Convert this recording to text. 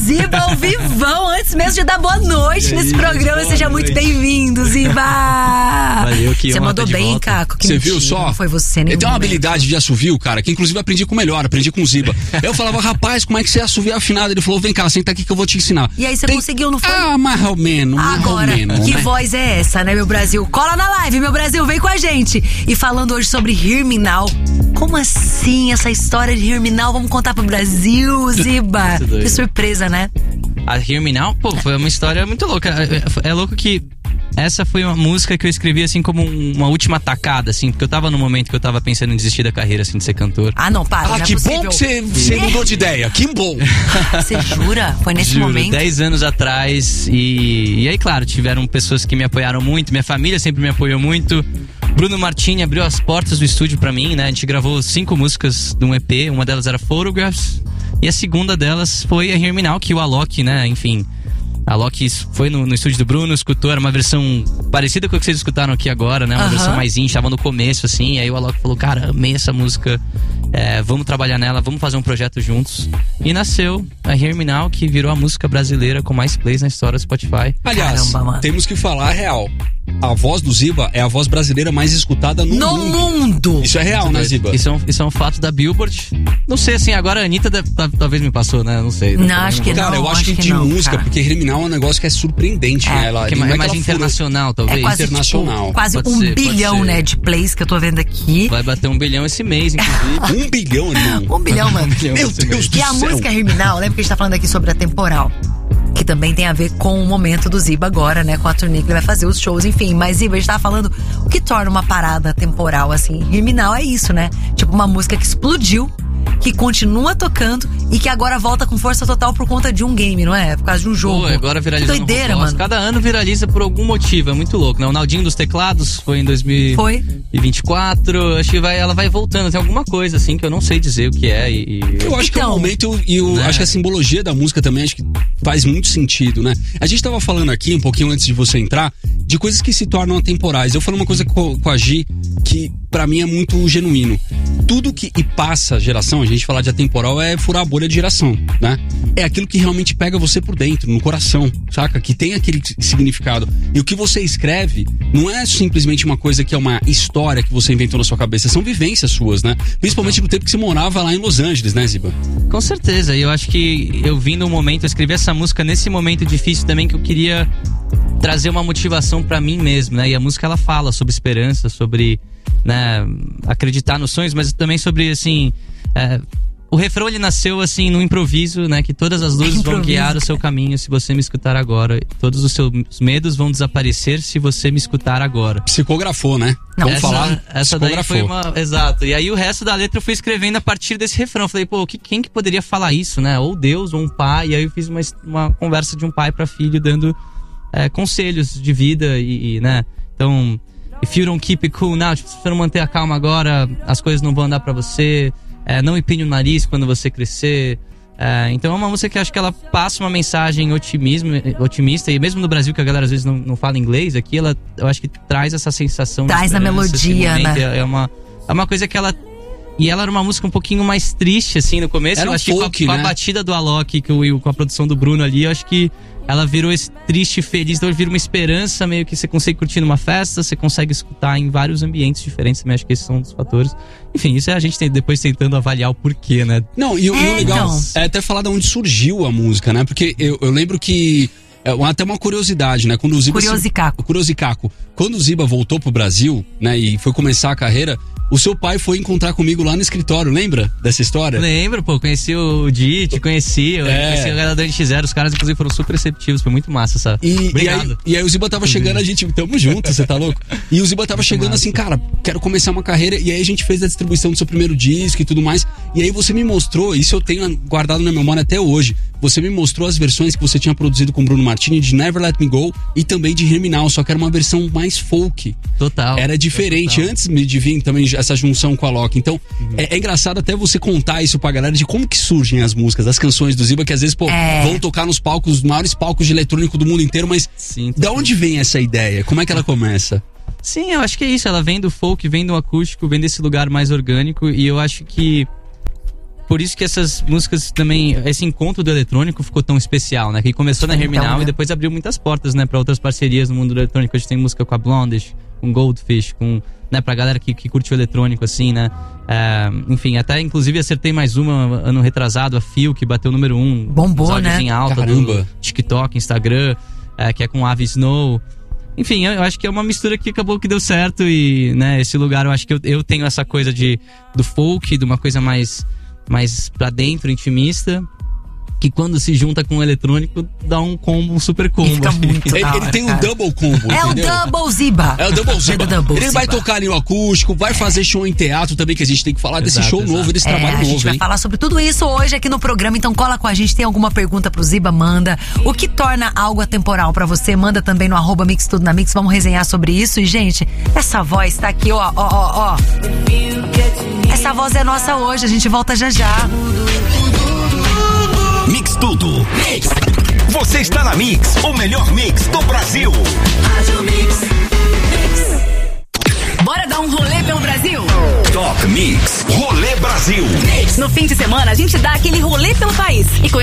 Ziba ao vivão, antes mesmo de dar boa noite nesse programa. Seja muito bem-vindo, Ziba. Valeu, que você mandou bem, Caco. Você viu só? Não foi você, Ele tem uma habilidade de assovio, cara, que inclusive aprendi com o melhor, aprendi com o Ziba. Eu falava, rapaz, como é que você assovia afinado? Ele falou, vem cá, senta aqui que eu vou te ensinar. E aí você conseguiu, não foi? Ah, mais ou menos. Agora, que voz é essa, né, meu Brasil? Cola na live, meu Brasil, vem com a gente. E falando hoje sobre Hear Me Now. Como assim essa história de Hear Me Now? Vamos contar pro Brasil, Ziba. Que surpresa, né? A Hear Me Now, pô, foi uma história muito louca. É louco que essa foi uma música que eu escrevi assim como uma última tacada, assim, porque eu tava no momento que eu tava pensando em desistir da carreira, assim, de ser cantor. Ah, não, para, não é que possível. bom que você mudou de ideia, que bom. Você jura? Foi nesse Juro, momento? 10 anos atrás e aí, claro, tiveram pessoas que me apoiaram muito, minha família sempre me apoiou muito. Bruno Martini abriu as portas do estúdio pra mim, né? A gente gravou 5 músicas de um EP, uma delas era Photographs, e a segunda delas foi a Hear Me Now, que o Alok, né, enfim... A Alok foi no estúdio do Bruno, escutou, era uma versão parecida com a que vocês escutaram aqui agora, né? Uma versão mais íntima, estava no começo, assim. E aí o Alok falou, cara, amei essa música, vamos trabalhar nela, vamos fazer um projeto juntos. E nasceu a Hear Me Now, que virou a música brasileira com mais plays na história do Spotify. Aliás, temos que falar a real. A voz do Ziba é a voz brasileira mais escutada no mundo. Isso é real, né, Ziba? Isso é um fato da Billboard. Não sei, assim, agora a Anitta talvez me passou, né? Não sei. Não, acho que não. Cara, eu acho que de música, cara. Porque Hear Me Now é um negócio que é surpreendente, né? Ela é mais internacional, talvez. É quase, internacional. Tipo, quase um bilhão, né, de plays que eu tô vendo aqui. Vai bater 1 bilhão esse mês, inclusive. 1 bilhão, irmão. 1 bilhão, mano. Meu Deus do céu. E a música Hear Me Now, lembra que a gente tá falando aqui sobre a temporal? Que também tem a ver com o momento do Ziba agora, né? Com a turnê que ele vai fazer, os shows, enfim. Mas, Ziba, a gente tava falando o que torna uma parada temporal, assim. Hear Me Now é isso, né? Tipo, uma música que explodiu, que continua tocando e que agora volta com força total por conta de um game, não é? Por causa de um jogo. Pô, agora viraliza. Que doideira, mano. Cada ano viraliza por algum motivo, é muito louco, né? O Naldinho dos Teclados foi em 2024. Acho que ela vai voltando. Tem alguma coisa, assim, que eu não sei dizer o que é. Eu acho que é o momento acho que a simbologia da música também acho que faz muito sentido, né? A gente tava falando aqui, um pouquinho antes de você entrar, de coisas que se tornam atemporais. Eu falei uma coisa com a Gi que pra mim é muito genuíno. Tudo que passa a geração, a gente falar de atemporal é furar a bolha de geração, né? É aquilo que realmente pega você por dentro, no coração, saca? Que tem aquele significado. E o que você escreve não é simplesmente uma coisa que é uma história que você inventou na sua cabeça, são vivências suas, né? Principalmente no tempo que você morava lá em Los Angeles, né, Ziba? Com certeza, e eu acho que eu vim num momento, eu escrevi essa música nesse momento difícil também, que eu queria trazer uma motivação pra mim mesmo, né? E a música, ela fala sobre esperança, sobre, né, acreditar nos sonhos, mas também sobre, assim, o refrão, ele nasceu, assim, no improviso, né? Que todas as luzes vão guiar o seu caminho se você me escutar agora. Todos os seus medos vão desaparecer se você me escutar agora. Psicografou, né? Não, essa daí foi uma... Exato. E aí o resto da letra eu fui escrevendo a partir desse refrão. Eu falei, pô, quem que poderia falar isso, né? Ou Deus, ou um pai. E aí eu fiz uma conversa de um pai pra filho, dando conselhos de vida e, né? Então, if you don't keep it cool now, tipo, se você não manter a calma agora, as coisas não vão andar pra você. Não empine o nariz quando você crescer. Então é uma música que acho que ela passa uma mensagem otimista. E mesmo no Brasil, que a galera às vezes não fala inglês, aqui eu acho que traz essa sensação de esperança, na melodia, né? É uma coisa que ela... E ela era uma música um pouquinho mais triste, assim, no começo. Era eu acho folk, que com a batida do Alok, com a produção do Bruno ali, eu acho que ela virou esse triste e feliz. Então vira uma esperança, meio que você consegue curtir numa festa, você consegue escutar em vários ambientes diferentes também. Acho que esses são um dos fatores. Enfim, isso é a gente depois tentando avaliar o porquê, né? Não, e o legal é até falar de onde surgiu a música, né? Porque eu lembro que... até uma curiosidade, né? Quando o Ziba Curiozicaco. Quando o Ziba voltou pro Brasil, né? E foi começar a carreira, o seu pai foi encontrar comigo lá no escritório, lembra dessa história? Lembro, pô, conheci o Di, te conheci a galera da NX0, os caras inclusive foram super receptivos, foi muito massa, sabe? Obrigado. E aí o Ziba tava chegando, a gente, tamo junto, você tá louco? E o Ziba tava chegando assim, cara, quero começar uma carreira, e aí a gente fez a distribuição do seu primeiro disco e tudo mais, e aí você me mostrou, isso eu tenho guardado na memória até hoje, você me mostrou as versões que você tinha produzido com o Bruno Martini de Never Let Me Go e também de Hear Me Now, só que era uma versão mais folk. Total. Era diferente, antes de vir também essa junção com a Alok. Então, é engraçado até você contar isso pra galera de como que surgem as músicas, as canções do Ziba, que às vezes, vão tocar nos palcos, os maiores palcos de eletrônico do mundo inteiro, mas da onde vem essa ideia? Como é que ela começa? Sim, eu acho que é isso, ela vem do folk, vem do acústico, vem desse lugar mais orgânico, e eu acho que por isso que essas músicas também, esse encontro do eletrônico ficou tão especial, né? Que começou na Herminal e depois abriu muitas portas, né, pra outras parcerias no mundo do eletrônico. A gente tem música com a Blondish, com Goldfish, com, né, pra galera que curte o eletrônico, assim, né? Enfim, até inclusive acertei mais uma ano retrasado, a Feel, que bateu o número 1. Bombou, né? Em alta. Caramba. Do TikTok, Instagram, que é com Ave Snow. Enfim, eu acho que é uma mistura que acabou que deu certo e, né, esse lugar eu acho que eu tenho essa coisa do folk, de uma coisa mais pra dentro, intimista, que quando se junta com o eletrônico dá um combo, um super combo. E fica muito da hora, Ele tem um cara. double combo, É entendeu? o Double Ziba. É o Double Ziba. Double Ele vai Ziba. tocar ali o acústico, vai fazer show em teatro também, que a gente tem que falar desse Exato, show exato. novo, desse A trabalho gente novo, vai hein? falar sobre tudo isso hoje aqui no programa, então cola com a gente. Tem alguma pergunta pro Ziba? Manda. O que torna algo atemporal pra você? Manda também no @MixTudoNaMix. Vamos resenhar sobre isso. E, gente, essa voz tá aqui, ó. Essa voz é nossa hoje. A gente volta já já. Mix Tudo. Você está na Mix, o melhor mix do Brasil. Bora dar um rolê pelo Brasil? Top Mix, Rolê Brasil. No fim de semana, a gente dá aquele rolê pelo país e